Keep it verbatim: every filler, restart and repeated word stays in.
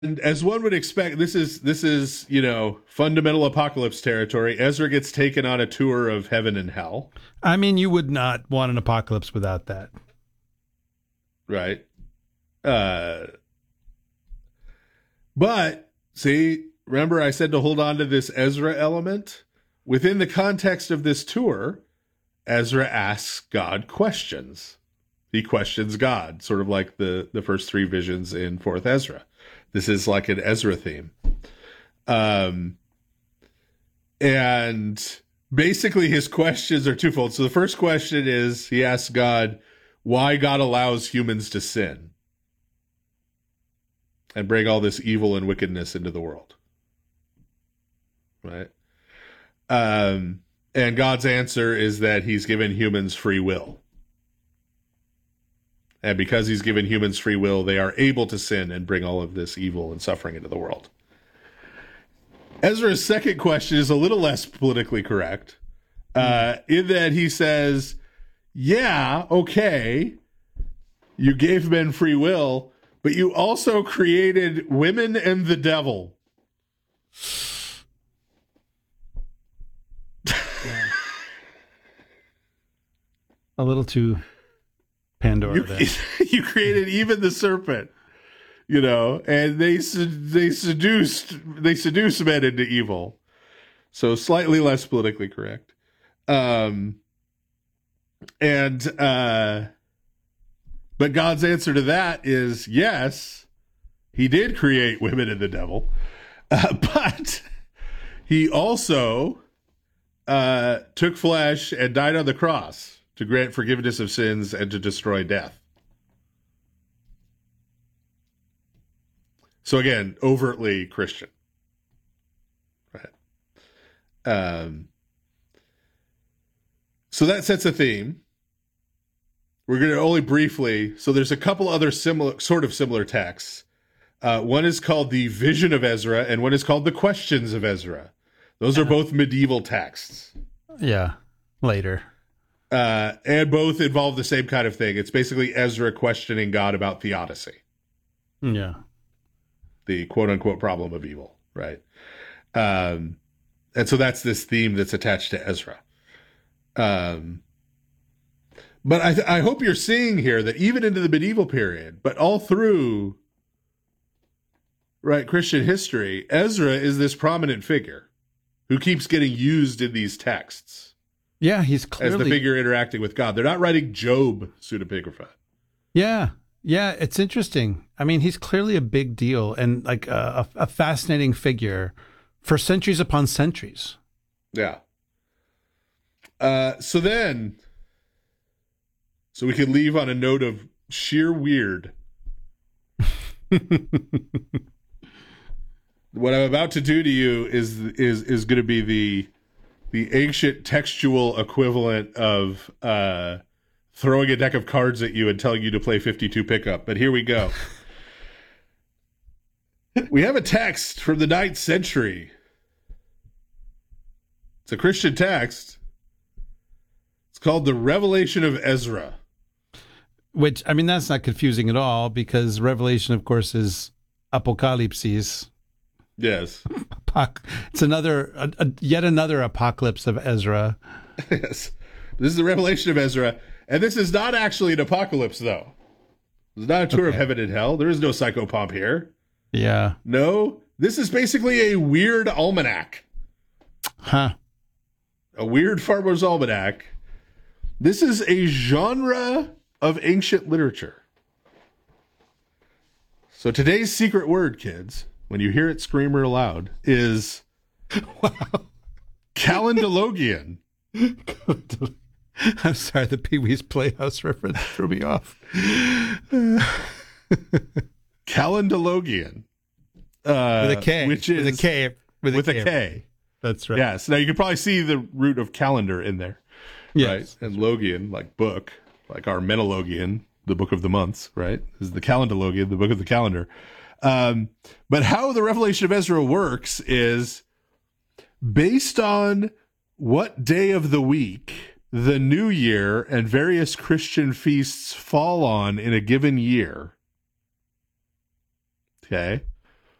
And as one would expect, this is this is you know fundamental apocalypse territory. Ezra gets taken on a tour of heaven and hell. I mean, you would not want an apocalypse without that, right? Uh, but see, remember I said to hold on to this Ezra element within the context of this tour. Ezra asks God questions. He questions God, sort of like the the first three visions in Fourth Ezra. This is like an Ezra theme. Um, and basically his questions are twofold. So the first question is, he asks God why God allows humans to sin and bring all this evil and wickedness into the world. Right? Um, and God's answer is that he's given humans free will. And because he's given humans free will, they are able to sin and bring all of this evil and suffering into the world. Ezra's second question is a little less politically correct, uh, in that he says, yeah, okay, you gave men free will, but you also created women and the devil. Yeah. A little too Pandora. You, you created even the serpent, you know, and they they seduced they seduced men into evil. So slightly less politically correct. Um, and uh, but God's answer to that is yes, he did create women and the devil, uh, but he also uh, took flesh and died on the cross to grant forgiveness of sins and to destroy death. So again, overtly Christian. Right. Um, so that sets a theme. We're going to only briefly, so there's a couple other similar, sort of similar texts. Uh, one is called the Vision of Ezra, and one is called the Questions of Ezra. Those are both medieval texts. Yeah, later. Uh, and both involve the same kind of thing. It's basically Ezra questioning God about theodicy. Yeah. The quote-unquote problem of evil, right? Um, and so that's this theme that's attached to Ezra. Um, but I, th- I hope you're seeing here that even into the medieval period, but all through, right, Christian history, Ezra is this prominent figure who keeps getting used in these texts. Yeah, he's clearly... as the figure interacting with God. They're not writing Job pseudepigrapha. Yeah, yeah, it's interesting. I mean, he's clearly a big deal and like a, a fascinating figure for centuries upon centuries. Yeah. Uh, so then, so we can leave on a note of sheer weird. What I'm about to do to you is is is going to be the the ancient textual equivalent of uh, throwing a deck of cards at you and telling you to play fifty-two pickup. But here we go. We have a text from the ninth century. It's a Christian text. It's called the Revelation of Ezra. Which, I mean, that's not confusing at all because Revelation, of course, is apocalypsis. Yes. It's another, a, a, yet another apocalypse of Ezra. Yes. This is the Revelation of Ezra. And this is not actually an apocalypse, though. It's not a tour okay. of heaven and hell. There is no psychopomp here. Yeah. No. This is basically a weird almanac. Huh. A weird farmer's almanac. This is a genre of ancient literature. So today's secret word, kids, when you hear it scream real loud, is wow. Calendologian. I'm sorry, the Pee-wee's Playhouse reference threw me off. Calendologian. Uh, with a K. Which is, with a K. With a, with K. a K. That's right. Yes. Now you can probably see the root of calendar in there. Yes. Right? And logian, like book, like our Menologian, the book of the months, right? This is the Calendologian, the book of the calendar. Um, but how the Revelation of Ezra works is based on what day of the week the new year and various Christian feasts fall on in a given year. Okay.